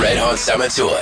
Red Hot Summer Tour.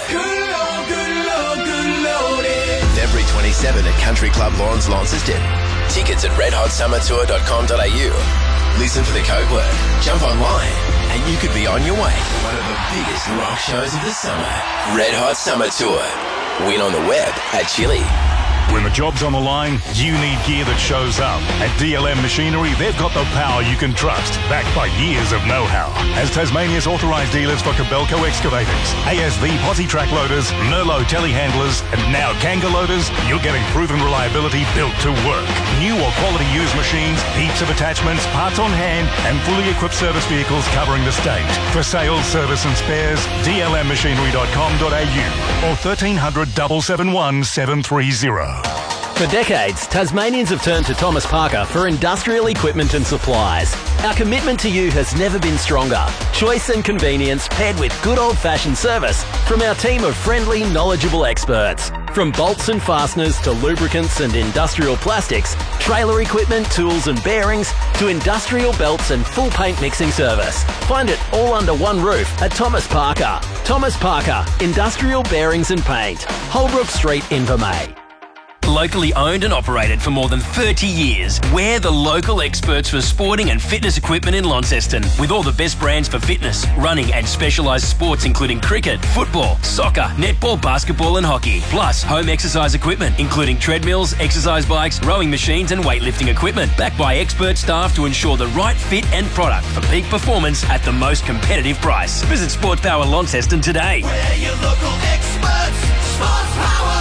February 27 at Country Club Lawns, Launceston. Tickets at redhotsummertour.com.au. Listen for the code word, jump online, and you could be on your way to one of the biggest rock shows of the summer. Red Hot Summer Tour. Win on the web at Chili. When the job's on the line, you need gear that shows up. At DLM Machinery, they've got the power you can trust, backed by years of know-how. As Tasmania's authorised dealers for Kobelco excavators, ASV posi track loaders, Merlot telehandlers, and now Kanga loaders, you're getting proven reliability built to work. New or quality used machines, heaps of attachments, parts on hand, and fully equipped service vehicles covering the state. For sales, service and spares, dlmmachinery.com.au or 1300 771 730. For decades, Tasmanians have turned to Thomas Parker for industrial equipment and supplies. Our commitment to you has never been stronger. Choice and convenience paired with good old-fashioned service from our team of friendly, knowledgeable experts. From bolts and fasteners to lubricants and industrial plastics, trailer equipment, tools and bearings, to industrial belts and full paint mixing service. Find it all under one roof at Thomas Parker. Thomas Parker, Industrial Bearings and Paint, Holbrook Street, Invermay. Locally owned and operated for more than 30 years, we're the local experts for sporting and fitness equipment in Launceston, with all the best brands for fitness, running and specialised sports including cricket, football, soccer, netball, basketball and hockey, plus home exercise equipment including treadmills, exercise bikes, rowing machines and weightlifting equipment, backed by expert staff to ensure the right fit and product for peak performance at the most competitive price. Visit Sports Power Launceston today. We're your local experts, Sports Power.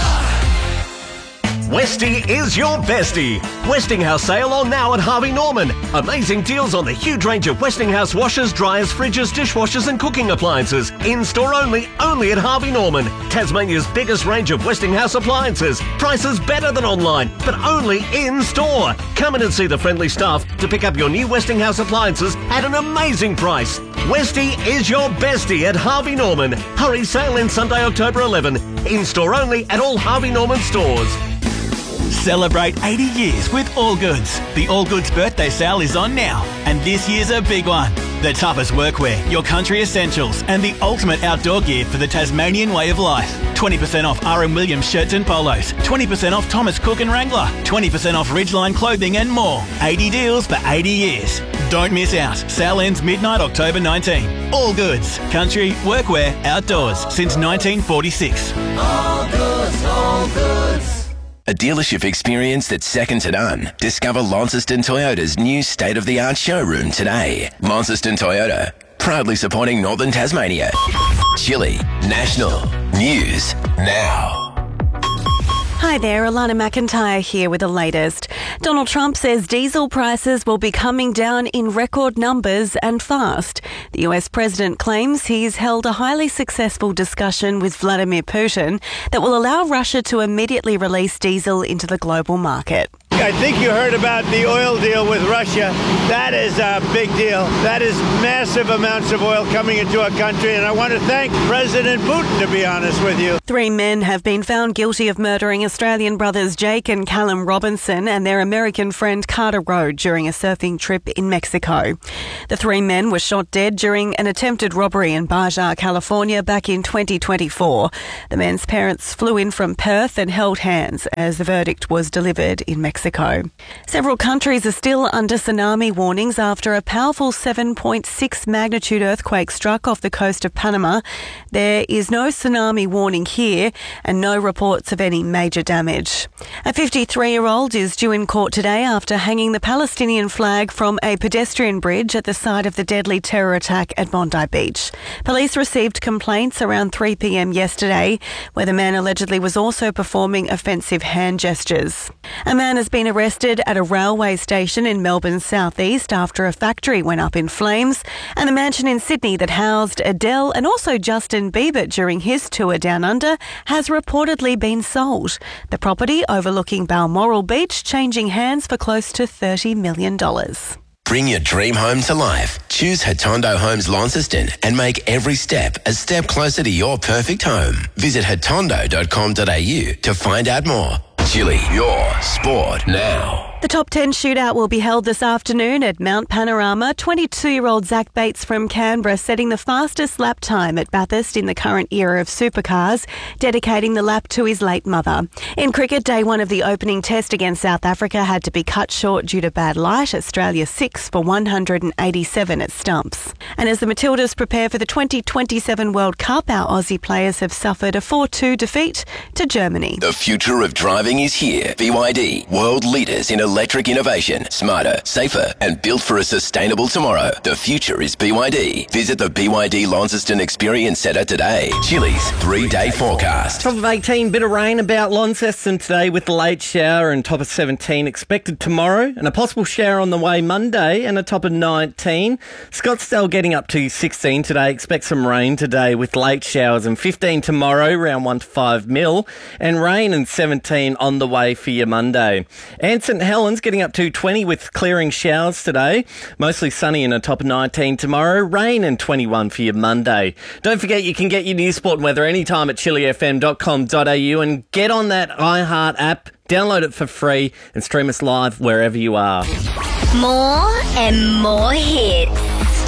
Westie is your bestie. Westinghouse sale on now at Harvey Norman. Amazing deals on the huge range of Westinghouse washers, dryers, fridges, dishwashers and cooking appliances. In-store only at Harvey Norman. Tasmania's biggest range of Westinghouse appliances. Prices better than online, but only in-store. Come in and see the friendly staff to pick up your new Westinghouse appliances at an amazing price. Westie is your bestie at Harvey Norman. Hurry, sale in Sunday, October 11. In-store only at all Harvey Norman stores. Celebrate 80 years with All Goods. The All Goods birthday sale is on now, and this year's a big one. The toughest workwear, your country essentials, and the ultimate outdoor gear for the Tasmanian way of life. 20% off R.M. Williams shirts and polos, 20% off Thomas Cook and Wrangler, 20% off Ridgeline clothing and more. 80 deals for 80 years. Don't miss out. Sale ends midnight October 19. All Goods. Country, workwear, outdoors since 1946. All Goods, All Goods. A dealership experience that's second to none. Discover Launceston Toyota's new state-of-the-art showroom today. Launceston Toyota, proudly supporting Northern Tasmania. Chile National News Now. Hi there, Alana McIntyre here with the latest. Donald Trump says diesel prices will be coming down in record numbers and fast. The US president claims he's held a highly successful discussion with Vladimir Putin that will allow Russia to immediately release diesel into the global market. I think you heard about the oil deal with Russia. That is a big deal. That is massive amounts of oil coming into our country, and I want to thank President Putin, to be honest with you. 3 men have been found guilty of murdering Australian brothers Jake and Callum Robinson and their American friend Carter Road during a surfing trip in Mexico. The 3 men were shot dead during an attempted robbery in Baja, California back in 2024. The men's parents flew in from Perth and held hands as the verdict was delivered in Mexico. Several countries are still under tsunami warnings after a powerful 7.6 magnitude earthquake struck off the coast of Panama. There is no tsunami warning here and no reports of any major damage. A 53-year-old is due in court today after hanging the Palestinian flag from a pedestrian bridge at the site of the deadly terror attack at Bondi Beach. Police received complaints around 3 p.m. yesterday where the man allegedly was also performing offensive hand gestures. A man has been arrested at a railway station in Melbourne's southeast after a factory went up in flames, and the mansion in Sydney that housed Adele and also Justin Bieber during his tour down under has reportedly been sold. The property overlooking Balmoral Beach changing hands for close to $30 million. Bring your dream home to life. Choose Hatondo Homes Launceston and make every step a step closer to your perfect home. Visit hatondo.com.au to find out more. Chile, your sport now. The top 10 shootout will be held this afternoon at Mount Panorama. 22-year-old Zach Bates from Canberra setting the fastest lap time at Bathurst in the current era of supercars, dedicating the lap to his late mother. In cricket, day one of the opening test against South Africa had to be cut short due to bad light. Australia 6 for 187 at stumps. And as the Matildas prepare for the 2027 World Cup, our Aussie players have suffered a 4-2 defeat to Germany. The future of driving is here. BYD, world leaders in electric innovation, smarter, safer, and built for a sustainable tomorrow. The future is BYD. Visit the BYD Launceston Experience Centre today. Chili's 3-day forecast. Top of 18, bit of rain about Launceston today with a late shower, and top of 17 expected tomorrow, and a possible shower on the way Monday, and a top of 19. Scottsdale getting up to 16 today. Expect some rain today with late showers, and 15 tomorrow, around 1 to 5 mil, and rain and 17 on the way for your Monday. And St Helens getting up to 20 with clearing showers today. Mostly sunny and a top of 19 tomorrow. Rain and 21 for your Monday. Don't forget you can get your news, sport and weather anytime at chilifm.com.au and get on that iHeart app. Download it for free and stream us live wherever you are. More and more hits.